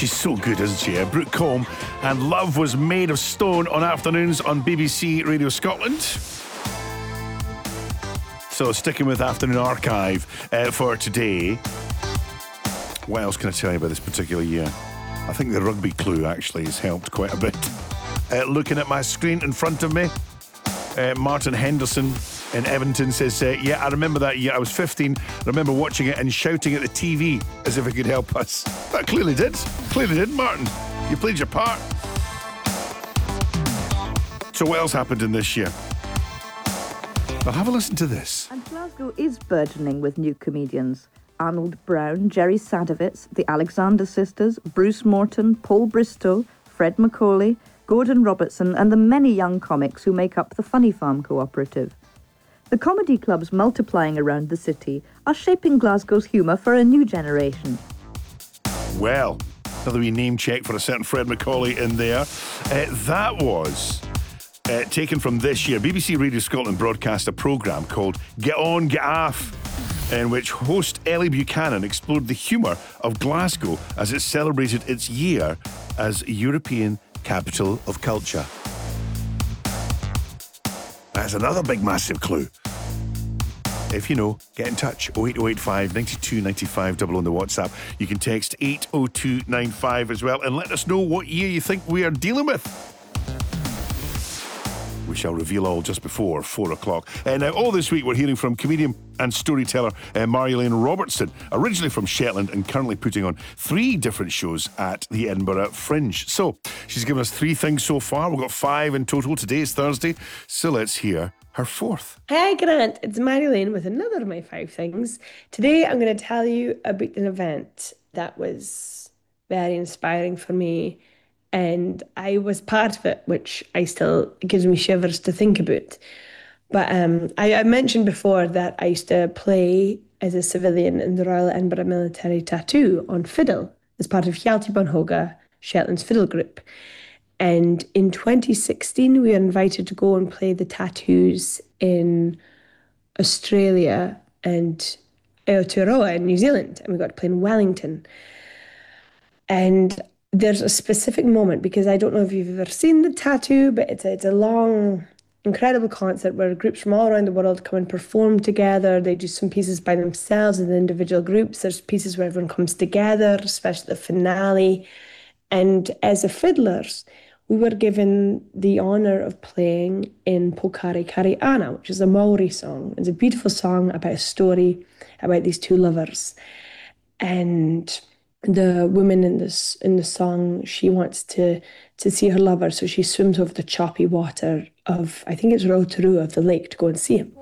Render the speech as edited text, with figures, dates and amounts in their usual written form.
she's so good, isn't she? Brooke Combe and Love Was Made of Stone on afternoons on BBC Radio Scotland. So sticking with Afternoon Archive for today. What else can I tell you about this particular year? I think the rugby clue actually has helped quite a bit. Looking at my screen in front of me, Martin Henderson in Edmonton says, yeah, I remember that year. I was 15. I remember watching it and shouting at the TV as if it could help us. That clearly did. Clearly did, Martin. You played your part. So what else happened in this year? Well, have a listen to this. And Glasgow is burgeoning with new comedians. Arnold Brown, Jerry Sadowitz, the Alexander Sisters, Bruce Morton, Paul Bristow, Fred Macaulay, Gordon Robertson, and the many young comics who make up the Funny Farm Cooperative. The comedy clubs multiplying around the city are shaping Glasgow's humour for a new generation. Well, another wee name check for a certain Fred Macaulay in there. That was taken from this year. BBC Radio Scotland broadcast a programme called Get On, Get Off, in which host Ellie Buchanan explored the humour of Glasgow as it celebrated its year as European Capital of Culture. That's another big, massive clue. If you know, get in touch. 08085 92 95 double on the WhatsApp. You can text 80295 as well and let us know what year you think we are dealing with. We shall reveal all just before 4 o'clock. Now, all this week we're hearing from comedian and storyteller Marielane Robertson, originally from Shetland and currently putting on 3 different shows at the Edinburgh Fringe. So, she's given us 3 things so far. We've got 5 in total. Today is Thursday, so let's hear her 4th. Hi Grant, it's Marielane with another of my 5 things. Today I'm going to tell you about an event that was very inspiring for me, and I was part of it, which gives me shivers to think about. But I mentioned before that I used to play as a civilian in the Royal Edinburgh Military Tattoo on fiddle as part of Hjalti Bon Hoga, Shetland's fiddle group. And in 2016, we were invited to go and play the tattoos in Australia and Aotearoa in New Zealand. And we got to play in Wellington. And there's a specific moment, because I don't know if you've ever seen the tattoo, but it's a long, incredible concert where groups from all around the world come and perform together. They do some pieces by themselves and individual groups. There's pieces where everyone comes together, especially the finale. And as a fiddlers, we were given the honour of playing in Pokari Kari Ana, which is a Maori song. It's a beautiful song about a story about these 2 lovers. And the woman in the song, she wants to see her lover, so she swims over the choppy water of, I think it's Rotorua, of the lake, to go and see him.